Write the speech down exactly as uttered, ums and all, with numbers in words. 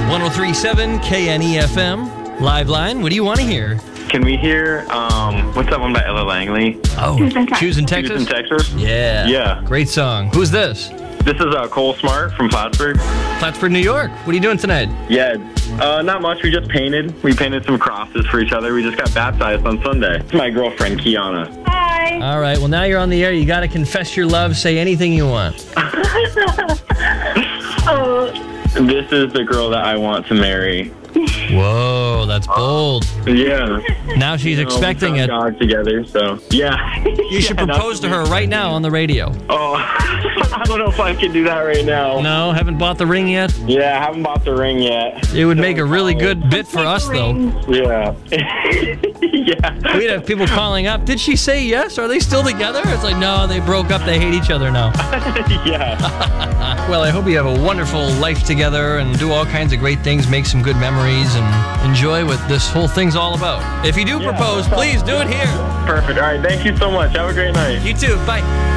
one oh three point seven K N E F M. Live line, what do you want to hear? Can we hear, um, what's that one by Ella Langley? Oh, Choose in Texas? Choose in Texas? Yeah. Yeah. Great song. Who's this? This is uh, Cole Smart from Plattsburgh. Plattsburgh, New York. What are you doing tonight? Yeah, uh, not much. We just painted. We painted some crosses for each other. We just got baptized on Sunday. It's my girlfriend, Kiana. Hi. All right, well, now you're on the air. You got to confess your love. Say anything you want. Oh. This is the girl that I want to marry. Whoa, that's bold. Yeah. Now she's You know, expecting we it. found God together, so yeah. You should Yeah, propose to her right now on the radio. Oh, I don't know if I can do that right now. No, haven't bought the ring yet? Yeah, I haven't bought the ring yet. It would make a really good bit for us, though. Yeah. Yeah. We'd have people calling up. Did she say yes? Are they still together? It's like, no, they broke up. They hate each other now. Yeah. Well, I hope you have a wonderful life together and do all kinds of great things, make some good memories, and enjoy what this whole thing's all about. If you do Yeah, propose, no please do it here. Perfect. All right. Thank you so much. Have a great night. You too. Bye.